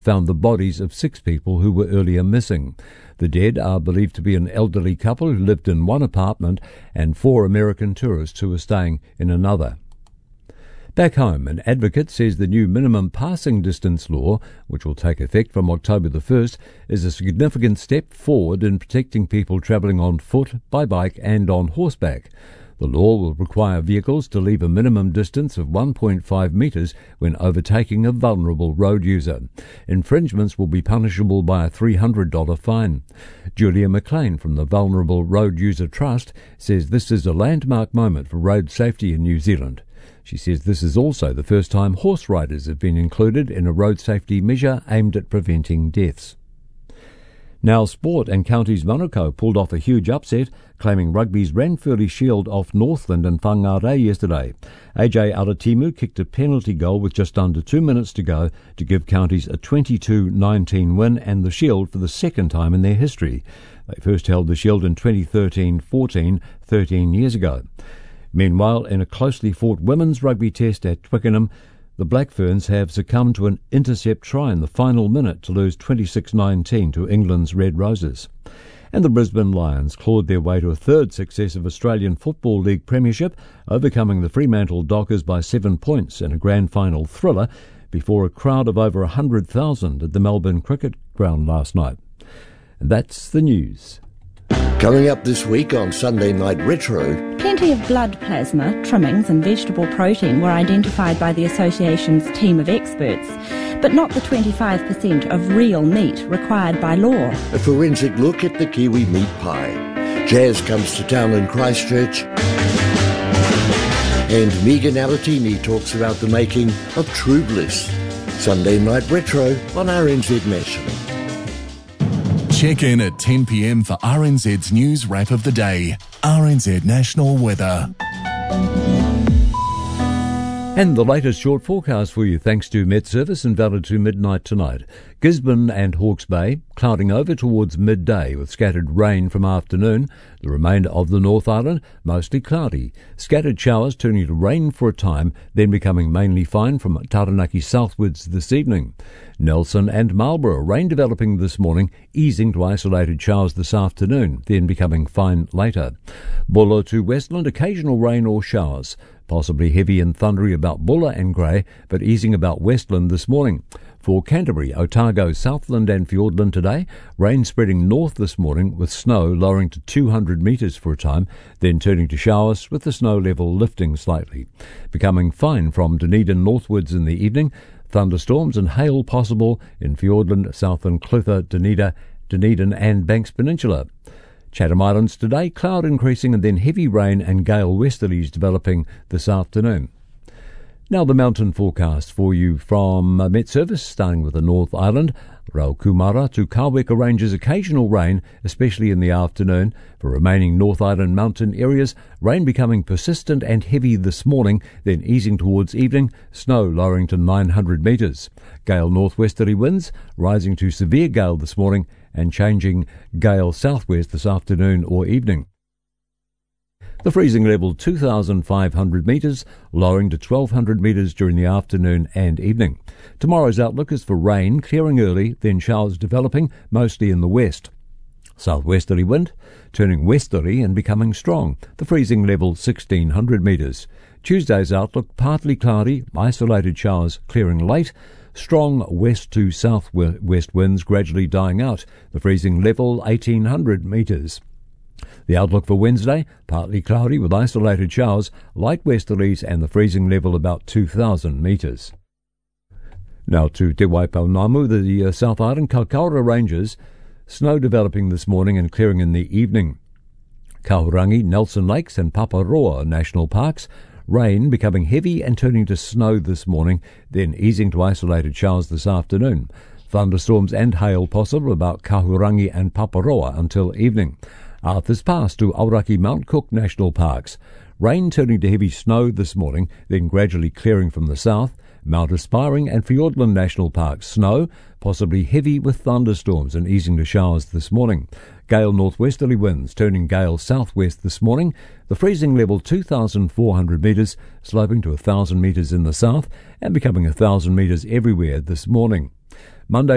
found the bodies of 6 people who were earlier missing. The dead are believed to be an elderly couple who lived in one apartment and 4 American tourists who were staying in another. Back home, an advocate says the new minimum passing distance law, which will take effect from October the 1st, is a significant step forward in protecting people travelling on foot, by bike and on horseback. The law will require vehicles to leave a minimum distance of 1.5 metres when overtaking a vulnerable road user. Infringements will be punishable by a $300 fine. Julia McLean from the Vulnerable Road User Trust says this is a landmark moment for road safety in New Zealand. She says this is also the first time horse riders have been included in a road safety measure aimed at preventing deaths. Now sport, and Counties Manukau pulled off a huge upset, claiming rugby's Ranfurly Shield off Northland and Whangarei yesterday. AJ Aratimu kicked a penalty goal with just under 2 minutes to go to give Counties a 22-19 win and the Shield for the second time in their history. They first held the Shield in 2013-14, 13 years ago. Meanwhile, in a closely fought women's rugby test at Twickenham, the Black Ferns have succumbed to an intercept try in the final minute to lose 26-19 to England's Red Roses. And the Brisbane Lions clawed their way to a third successive Australian Football League premiership, overcoming the Fremantle Dockers by 7 points in a grand final thriller before a crowd of over 100,000 at the Melbourne Cricket Ground last night. And that's the news. Coming up this week on Sunday Night Retro, plenty of blood plasma, trimmings and vegetable protein were identified by the association's team of experts, but not the 25% of real meat required by law. A forensic look at the Kiwi meat pie. Jazz comes to town in Christchurch. And Megan Alatini talks about the making of True Bliss. Sunday Night Retro on RNZ National. Check in at 10 p.m. for RNZ's News Wrap of the Day. RNZ National Weather. And the latest short forecast for you thanks to Met Service and valid to midnight tonight. Gisborne and Hawke's Bay, clouding over towards midday with scattered rain from afternoon. The remainder of the North Island, mostly cloudy. Scattered showers turning to rain for a time, then becoming mainly fine from Taranaki southwards this evening. Nelson and Marlborough, rain developing this morning, easing to isolated showers this afternoon, then becoming fine later. Bulla to Westland, occasional rain or showers. Possibly heavy and thundery about Bulla and Grey, but easing about Westland this morning. For Canterbury, Otago, Southland and Fiordland today, rain spreading north this morning with snow lowering to 200 metres for a time, then turning to showers with the snow level lifting slightly. Becoming fine from Dunedin northwards in the evening, thunderstorms and hail possible in Fiordland, Southland, Clutha, Dunedin and Banks Peninsula. Chatham Islands today, cloud increasing and then heavy rain and gale westerlies developing this afternoon. Now the mountain forecast for you from Met Service, starting with the North Island. Raukumara to Kaweka Ranges, occasional rain, especially in the afternoon. For remaining North Island mountain areas, rain becoming persistent and heavy this morning, then easing towards evening, snow lowering to 900 metres. Gale northwesterly winds, rising to severe gale this morning and changing gale southwest this afternoon or evening. The freezing level 2,500 metres, lowering to 1,200 metres during the afternoon and evening. Tomorrow's outlook is for rain, clearing early, then showers developing, mostly in the west. Southwesterly wind, turning westerly and becoming strong. The freezing level 1,600 metres. Tuesday's outlook, partly cloudy, isolated showers clearing late. Strong west to southwest winds gradually dying out. The freezing level 1,800 metres. The outlook for Wednesday, partly cloudy with isolated showers, light westerlies and the freezing level about 2,000 metres. Now to Te Waipounamu, the South Island Kaikoura Ranges, snow developing this morning and clearing in the evening. Kaurangi, Nelson Lakes and Paparoa National Parks, rain becoming heavy and turning to snow this morning, then easing to isolated showers this afternoon. Thunderstorms and hail possible about Kahurangi and Paparoa until evening. Arthur's Pass to Auraki Mount Cook National Parks. Rain turning to heavy snow this morning, then gradually clearing from the south. Mount Aspiring and Fiordland National Parks. Snow, possibly heavy with thunderstorms and easing to showers this morning. Gale northwesterly winds, turning gale southwest this morning. The freezing level 2,400 metres, sloping to 1,000 metres in the south and becoming 1,000 metres everywhere this morning. Monday